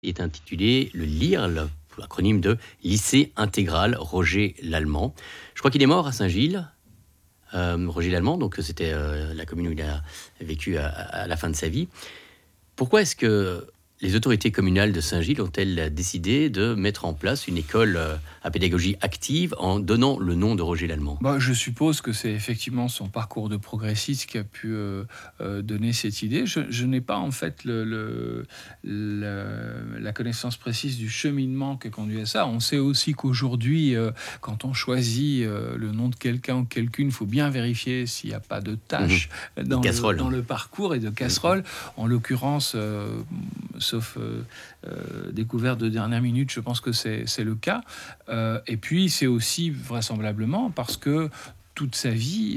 est intitulé le LIRL, l'acronyme de Lycée Intégral Roger Lallemand. Je crois qu'il est mort à Saint-Gilles, Roger Lallemand, donc c'était la commune où il a vécu à la fin de sa vie. Pourquoi est-ce que les autorités communales de Saint-Gilles ont-elles décidé de mettre en place une école à pédagogie active en donnant le nom de Roger Lallemand? Je suppose que c'est effectivement son parcours de progressiste qui a pu donner cette idée. Je n'ai pas en fait la connaissance précise du cheminement qui a conduit à ça. On sait aussi qu'aujourd'hui, quand on choisit le nom de quelqu'un ou quelqu'une, il faut bien vérifier s'il n'y a pas de Mhm. tâches Des casseroles. dans le parcours et de casseroles. En l'occurrence, sauf découverte de dernière minute, je pense que c'est le cas. Et puis, c'est aussi vraisemblablement parce que toute sa vie,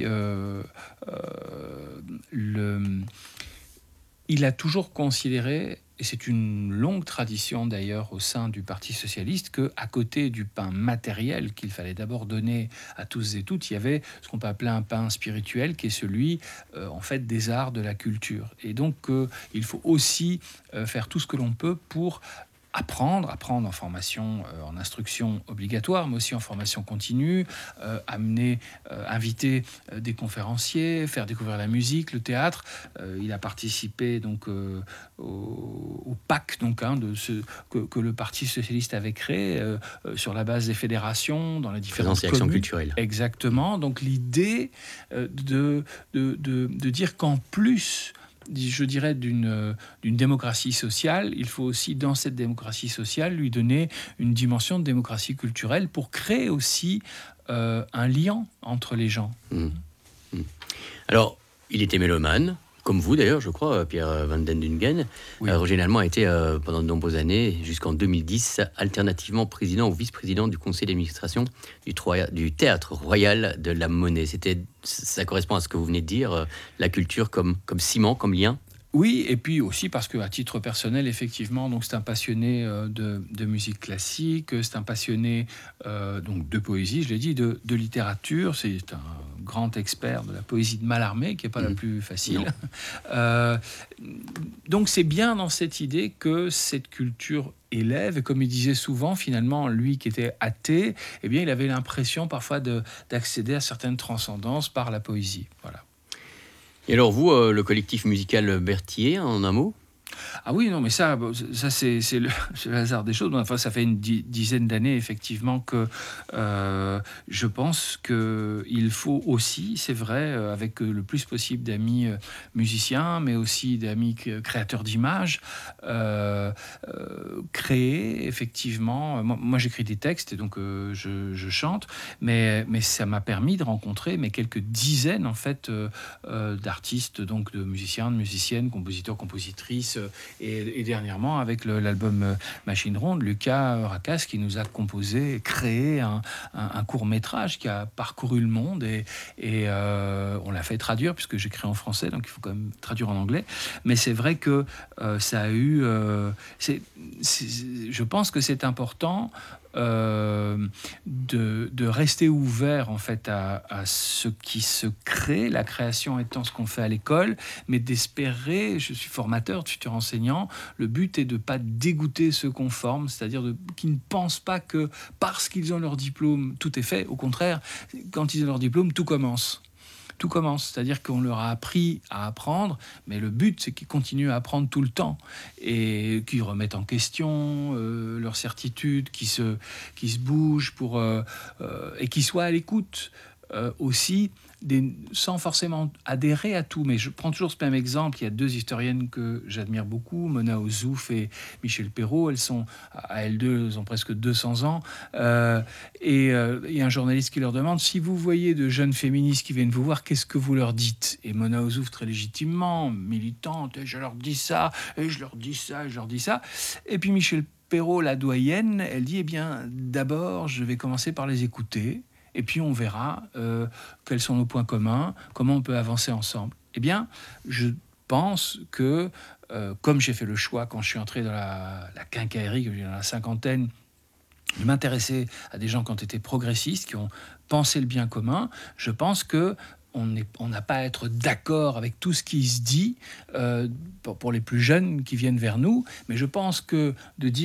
il a toujours considéré, et c'est une longue tradition d'ailleurs au sein du Parti socialiste, qu'à côté du pain matériel qu'il fallait d'abord donner à tous et toutes, il y avait ce qu'on peut appeler un pain spirituel, qui est celui en fait des arts, de la culture. Et donc il faut aussi faire tout ce que l'on peut pour apprendre en formation, en instruction obligatoire, mais aussi en formation continue, inviter des conférenciers, faire découvrir la musique, le théâtre. Il a participé donc au PAC, donc que le Parti socialiste avait créé sur la base des fédérations dans les différentes Présence et action communes. culturelle. Exactement. Donc l'idée de dire qu'en plus, je dirais, d'une démocratie sociale, il faut aussi, dans cette démocratie sociale, lui donner une dimension de démocratie culturelle pour créer aussi un lien entre les gens. Mmh. Mmh. Alors, il était mélomane, comme vous d'ailleurs, je crois, Pierre Van Den Dungen. Oui. Roger Lallemand a été, pendant de nombreuses années, jusqu'en 2010, alternativement président ou vice-président du conseil d'administration du Théâtre Royal de la Monnaie. Ça correspond à ce que vous venez de dire, la culture comme ciment, comme lien. Oui, et puis aussi parce qu'à titre personnel, effectivement, donc c'est un passionné de musique classique, c'est un passionné donc de poésie, je l'ai dit, de littérature. C'est un grand expert de la poésie de Mallarmé, qui n'est pas la plus facile. Euh, donc c'est bien dans cette idée que cette culture élève, et comme il disait souvent, finalement, lui qui était athée, eh bien, il avait l'impression parfois d'accéder à certaines transcendances par la poésie. Voilà. Et alors vous, le collectif musical Berthier, en un mot? Ah oui, non, mais ça c'est c'est le hasard des choses. Enfin, ça fait une dizaine d'années, effectivement, que je pense qu'il faut aussi, c'est vrai, avec le plus possible d'amis musiciens, mais aussi d'amis créateurs d'images, créer, effectivement. Moi, j'écris des textes, et donc je chante, mais ça m'a permis de rencontrer quelques dizaines, en fait, d'artistes, donc de musiciens, de musiciennes, compositeurs, compositrices, et dernièrement, avec l'album Machine Ronde, Lucas Rakas qui nous a composé, créé un court-métrage qui a parcouru le monde, et on l'a fait traduire, puisque j'écris en français, donc il faut quand même traduire en anglais. Mais c'est vrai que ça a eu... je pense que c'est important de rester ouvert, en fait, à ce qui se crée, la création étant ce qu'on fait à l'école, mais d'espérer, je suis formateur, futur enseignant, le but est de ne pas dégoûter ceux qu'on forme, c'est-à-dire qui ne pensent pas que parce qu'ils ont leur diplôme, tout est fait. Au contraire, quand ils ont leur diplôme, tout commence. Tout commence, c'est-à-dire qu'on leur a appris à apprendre, mais le but, c'est qu'ils continuent à apprendre tout le temps, et qu'ils remettent en question leurs certitudes, qu'ils se bougent et qu'ils soient à l'écoute aussi, sans forcément adhérer à tout. Mais je prends toujours ce même exemple. Il y a deux historiennes que j'admire beaucoup, Mona Ozouf et Michel Perrault. Elles sont, à elles deux, elles ont presque 200 ans. Il y a un journaliste qui leur demande: si vous voyez de jeunes féministes qui viennent vous voir, qu'est-ce que vous leur dites? Et Mona Ozouf, très légitimement, militante: et je leur dis ça, et je leur dis ça, et je leur dis ça. Et puis Michel Perrault, la doyenne, elle dit: eh bien, d'abord, je vais commencer par les écouter, et puis on verra quels sont nos points communs, comment on peut avancer ensemble. Eh bien, je pense que, comme j'ai fait le choix quand je suis entré dans la quincaillerie, dans la cinquantaine, de m'intéresser à des gens qui ont été progressistes, qui ont pensé le bien commun, je pense que on n'a pas à être d'accord avec tout ce qui se dit pour les plus jeunes qui viennent vers nous, mais je pense que de dire